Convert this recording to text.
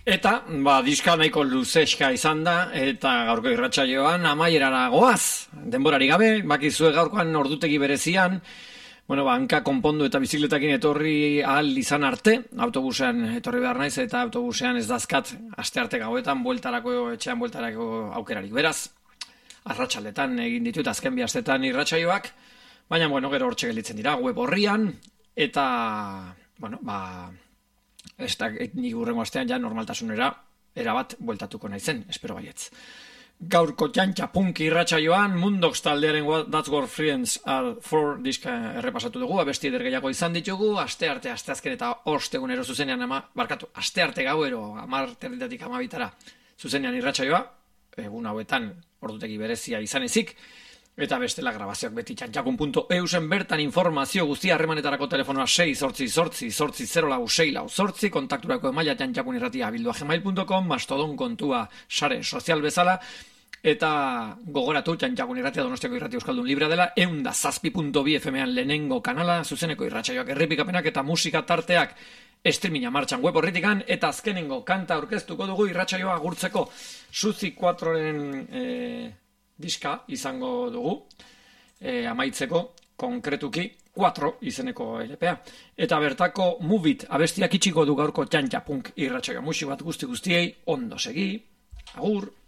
Eta, diska nahiko luzeska izan da, eta gaurko irratsaioan amaierara goaz. Denborari gabe, bakizue gaurkoan ordutegi berezian, hanka konpondu eta bizikletakin etorri ahal izan arte, autobusean etorri behar naiz eta autobusean ez dazkat astearte gauetan etxean bueltarako aukerarik. Beraz, arratsaldetan egin ditut azken bi astetan irratsaioak, baina gero hortxe gelditzen dira web orrian, eta, ez da, nik hurrengo astean ja normaltasunera erabat bueltatuko naizen, espero baietz. Gaurko txantxa punk irratsaioan Mundox taldearen That's What Friends Are For diska errepasatu dugu, abesti eder gehiago izan ditugu, astearte, asteazken eta ostegunero zuzenean astearte gauero 10:00 12:00 zuzenean irratsaioa, egun hauetan ordutegi berezia izan ezik, eta bestela grabazioak beti txantxakun.eusen bertan informazio guztia harremanetarako telefonoa 688-804-648, kontakturako emaila txantxakunirratia@gmail.com, mastodon kontua sare sozial bezala, eta gogoratu Txantxakun Irratia Donostiako irrati euskaldun librea dela, 107.2 FM-an lehenengo kanala, zuzeneko irratsaioak, errepikapenak eta musika tarteak streaminga martxan web horretikan, eta azkenengo kanta aurkeztuko dugu irratsaioa agurtzeko Suzy 4-ren diska izango dugu, amaitzeko konkretuki 4 izeneko LPA. Eta bertako Move It abestiak itxiko du gaurko txantxa punk irratsaioa. Musik bat guztiei ondo segi, agur!